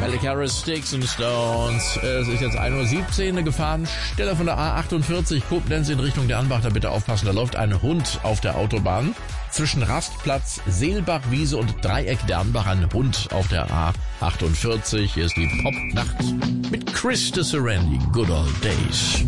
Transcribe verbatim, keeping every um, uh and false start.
Melody Harris, Sticks and Stones. Es ist jetzt ein Uhr siebzehn, eine Gefahrenstelle von der A achtundvierzig, Koblenz in Richtung der Anbach. Da bitte aufpassen, da läuft ein Hund auf der Autobahn. Zwischen Rastplatz, Seelbachwiese und Dreieck der Anbach ein Hund auf der A achtundvierzig. Hier ist die Popnacht mit Chris de Serenity, Good Old Days.